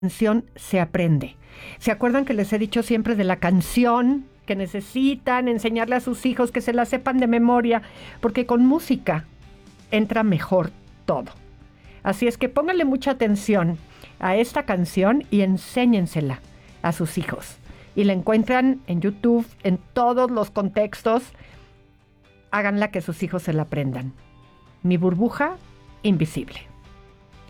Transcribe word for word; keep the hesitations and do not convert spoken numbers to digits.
canción se aprende. ¿Se acuerdan que les he dicho siempre de la canción que necesitan enseñarle a sus hijos, que se la sepan de memoria? Porque con música entra mejor todo. Así es que pónganle mucha atención a esta canción y enséñensela a sus hijos. Y la encuentran en YouTube, en todos los contextos. Háganla que sus hijos se la aprendan. Mi burbuja invisible.